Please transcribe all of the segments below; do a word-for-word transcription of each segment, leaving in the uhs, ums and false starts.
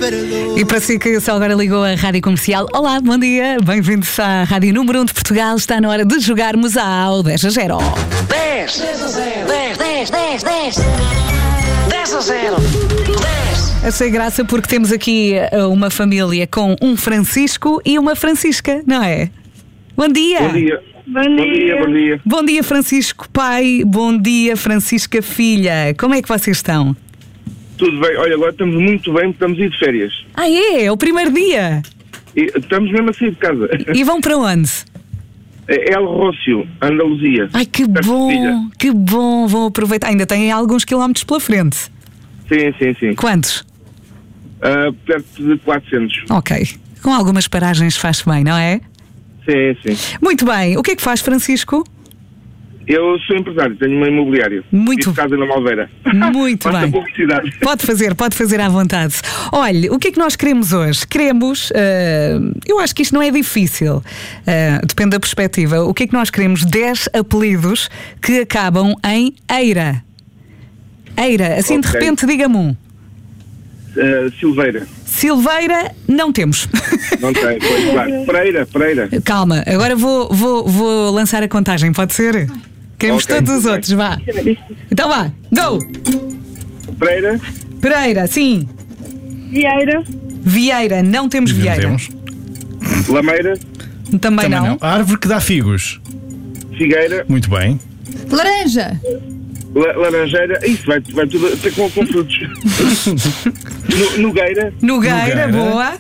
E para si que só agora ligou a Rádio Comercial, olá, bom dia, bem-vindos à Rádio Número um de Portugal. Está na hora de jogarmos ao dez a zero. dez, dez a zero, dez, dez, dez, dez, dez a zero, dez. Achei graça porque temos aqui uma família com um Francisco e uma Francisca, não é? Bom dia! Bom dia. Bom dia. Bom dia, bom dia. Bom dia, Francisco pai, bom dia, Francisca filha. Como é que vocês estão? Tudo bem? Olha, agora estamos muito bem porque estamos a ir de férias. Ah é? É o primeiro dia? E estamos mesmo a sair de casa. E vão para onde? É El Rócio, Andaluzia. Ai, que Perto de Sevilha. bom, que bom, vão aproveitar. Ainda têm alguns quilómetros pela frente. Sim, sim, sim. Quantos? Ah, perto de quatrocentos. Ok, com algumas paragens faz-se bem, não é? Sim, sim. Muito bem, o que é que faz, Francisco? Eu sou empresário, tenho uma imobiliária. Muito- Fiz casa na Malveira. Muito Faço bem. a publicidade. Pode fazer, pode fazer à vontade. Olha, o que é que nós queremos hoje? Queremos, ah, eu acho que isto não é difícil, ah, depende da perspectiva. O que é que nós queremos? dez apelidos que acabam em Eira. Eira, assim de Ok. repente diga-me um. Ah, Silveira. Silveira, não temos. Não tem, pois, claro. Pereira, Pereira. Calma, agora vou, vou, vou lançar a contagem, pode ser? Queremos Ok, todos os tudo bem. outros, vá. Então vá, go! Pereira, Pereira, sim. Vieira. Vieira, não temos Não Vieira. temos. Lameira, Também, Também não. não. A árvore que dá figos. Figueira, Muito bem. Laranja. la- Laranjeira. Isso vai, vai tudo até com, com frutos. No- Nogueira, Nogueira, Nogueira. boa.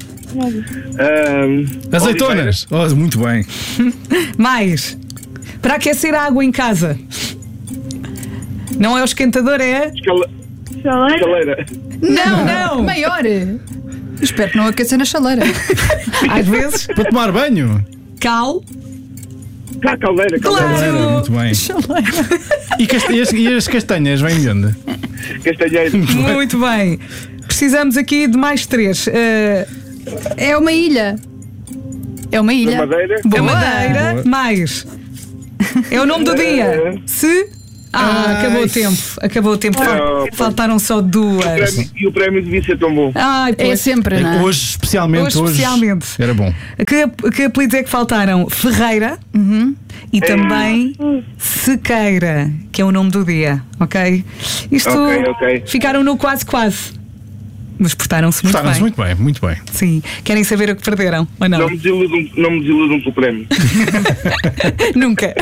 ah, Azeitonas. Oh, muito bem. Mais. Para aquecer a água em casa. Não é o esquentador, é? Escala- Chaleira. Chaleira. Não, não. Maior. Espero que não aqueça na chaleira. Às vezes, Para tomar banho. cal. Cá, caldeira, caldeira. Claro. Chaleira, muito bem. E, casta- e as, e as castanhas vêm de onde? Castanheiro. Muito bem. Precisamos aqui de mais três. Uh, É uma ilha. É uma Da ilha. Madeira. da Boa. Madeira, Boa. mais. É o nome do dia. Se. Ah, Ai. acabou o tempo. Acabou o tempo. Fal- Ah, Faltaram só duas. Prémio- E o prémio devia ser tão bom. Ai, É pois. sempre, não é? Hoje, especialmente. Hoje, especialmente. Era bom. Que, que apelidos é que faltaram? Ferreira e também Sequeira, que é o nome do dia, ok? Isto Ok, ok. ficaram no quase quase. Mas portaram-se muito Está-nos bem. muito bem, muito bem. Sim. Querem saber o que perderam? Ou não? Não me desiludam, não me desiludam com o prémio. Nunca.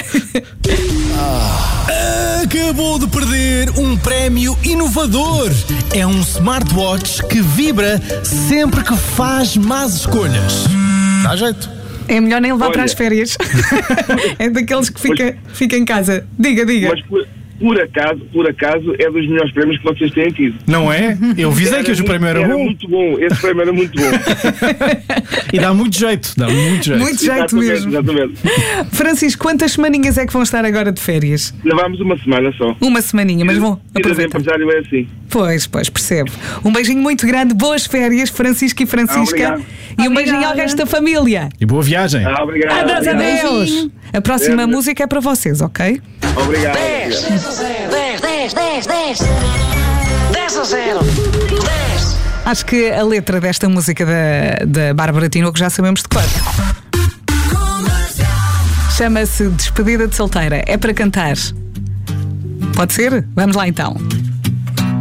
Acabou de perder um prémio inovador. É um smartwatch que vibra sempre que faz más escolhas. Dá jeito. É melhor nem levar Olha. para as férias. É daqueles que fica, fica em casa. Diga, diga. Mas por, por acaso, por acaso, é dos melhores prémios que vocês têm tido. Não é? Eu visei que hoje o prémio era Era bom. muito bom, esse prémio era muito bom. E dá muito jeito. Dá muito jeito. Muito jeito Exatamente, mesmo. exatamente. Francisco, quantas semaninhas é que vão estar agora de férias? Levámos uma semana só. Uma semaninha, mas vão Vida de aproveitar. empresário é assim. Pois, pois, percebo. Um beijinho muito grande, boas férias, Francisco e Francisca. Obrigado. E um beijinho ao Obrigada. resto da família. E boa viagem. Ah, obrigado. Adeus, obrigado. adeus. A próxima É. música é para vocês, ok? Obrigado. dez, obrigado. dez a zero, dez, dez, dez, dez, dez a zero, dez. Acho que a letra desta música da, da Bárbara Tinoco já sabemos de cor. Chama-se Despedida de Solteira. É para cantar. Pode ser? Vamos lá então.